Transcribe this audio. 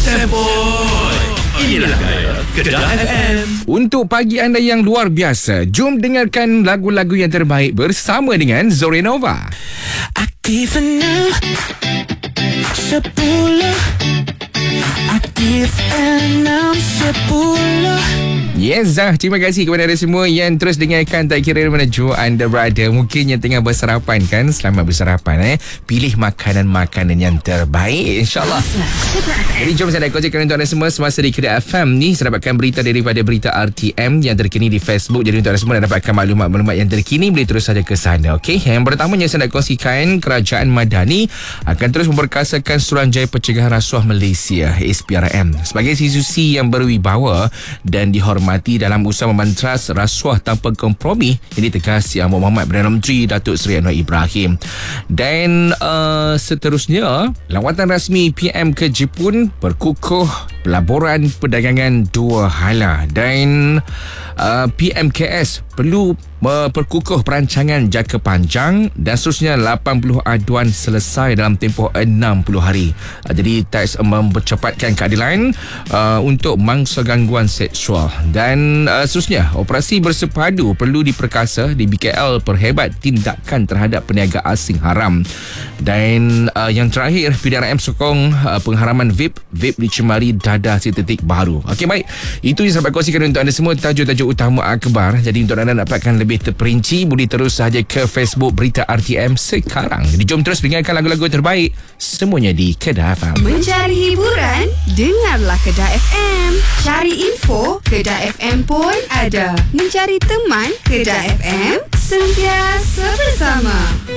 Sempoi. Inilah gaya Kedah FM. Untuk pagi anda yang luar biasa, jom dengarkan lagu-lagu yang terbaik bersama dengan Zorenova. Aktif 6 10. Aktif 6 10. Yes, Zah, terima kasih kepada anda semua yang terus dengarkan. Tak kira mana jua anda berada. Mungkin yang tengah bersarapan kan. Selamat bersarapan. Pilih makanan-makanan yang terbaik, InsyaAllah. Jadi jom saya nak kongsikan untuk anda semua semasa di Kedah FM ni. Saya dapatkan berita daripada berita RTM yang terkini di Facebook. Jadi untuk anda semua nak dapatkan maklumat-maklumat yang terkini, boleh terus saja ke sana. Okey, yang pertamanya saya nak kongsikan Kerajaan Madani akan terus memperkasakan Suruhanjaya Pencegahan Rasuah Malaysia SPRM sebagai institusi yang berwibawa dan dihormati dalam usaha memantras rasuah tanpa kompromi. Ini tegas Yang Muhammad Perdana Menteri Datuk Seri Anwar Ibrahim. Dan seterusnya, lawatan rasmi PM ke Jepun berkukuh pelaburan perdagangan dua hala. Dan PMKS perlu memperkukuh perancangan jangka panjang dan seterusnya 80 aduan selesai dalam tempoh 60 hari. Jadi teks mempercepatkan keadilan untuk mangsa gangguan seksual. Dan seterusnya, operasi bersepadu perlu diperkasa di BKL perhebat tindakan terhadap peniaga asing haram. Dan yang terakhir, PDRM sokong pengharaman vape dicemari dadah sintetik baru. Okey, baik. Itu yang saya kongsikan untuk anda semua, tajuk-tajuk utama akhbar. Jadi untuk anda dapatkan lebih terperinci, boleh terus sahaja ke Facebook Berita RTM sekarang. Jadi jom terus dengarkan lagu-lagu terbaik semuanya di Kedah FM. Mencari hiburan? Dengarlah Kedah FM. Cari info? Kedah FM pun ada. Mencari teman? Kedah FM sentiasa bersama.